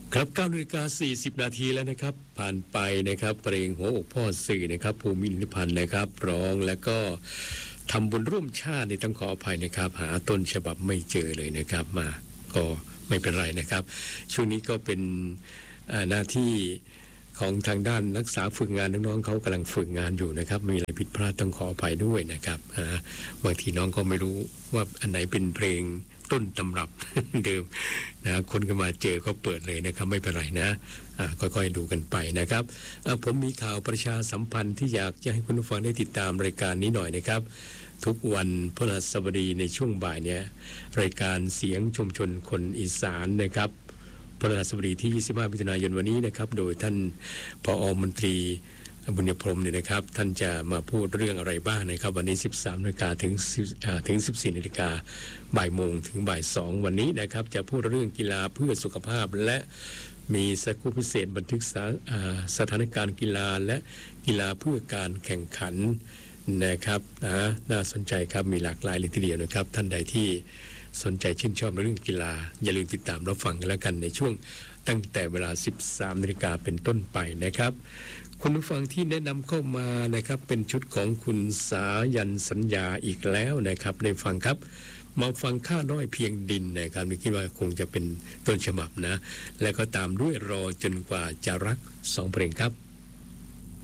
ครับ9:40 นาทีแล้วนะครับผ่านไปนะครับเพลงหัวอกพ่อสื่อนะครับภูมินิพันธ์นะครับร้องแล้วก็ทำบุญร่วมชาติในต้องขออภัยนะครับหาต้นฉบับไม่เจอเลยนะครับมาก็ไม่เป็นไรนะครับช่วงนี้ก็เป็นหน้าที่ของทางด้านนักศึกษาฝึกงานน้องๆเขากำลังฝึกงานอยู่นะครับมีอะไรผิดพลาดต้องขออภัยด้วยนะครับบางทีน้องก็ไม่รู้ว่าอันไหนเป็นเพลงต้นตำรับเดิมนะคนก็มาเจอก็เปิดเลยนะครับไม่เป็นไรนะค่อยๆดูกันไปนะครับผมมีข่าวประชาสัมพันธ์ที่อยากจะให้คุณผู้ฟังได้ติดตามรายการนี้หน่อยนะครับทุกวันพฤหัสบดีในช่วงบ่ายเนี่ยรายการเสียงชุมชนคนอีสานนะครับพฤหัสบดีที่25 มิถุนายนวันนี้นะครับโดยท่านผอ.มนตรีบุญยพรหมเนี่ยนะครับท่านจะมาพูดเรื่องอะไรบ้างนะครับวันนี้ 13 นาฬิกาถึง 14 นาฬิกาบ่ายโมงถึงบ่าย 2วันนี้นะครับจะพูดเรื่องกีฬาเพื่อสุขภาพและมีสกู๊ปพิเศษบันทึกสถานการณ์กีฬาและกีฬาเพื่อการแข่งขันนะครับน่าสนใจครับมีหลากหลายเลยทีเดียวนะครับท่านใดที่สนใจชื่นชอบในเรื่องกีฬาอย่าลืมติดตามรับฟังกันแล้วกันในช่วงตั้งแต่เวลา 13 นาฬิกาเป็นต้นไปนะครับคุณผู้ฟังที่แนะนำเข้ามานะครับเป็นชุดของคุณสายันสัญญาอีกแล้วนะครับได้ฟังครับมาฟังข้าน้อยเพียงดินนะครับคิดว่าคงจะเป็นต้นฉบับนะแล้วก็ตามด้วยรอจนกว่าจะรัก2 เพลงครับ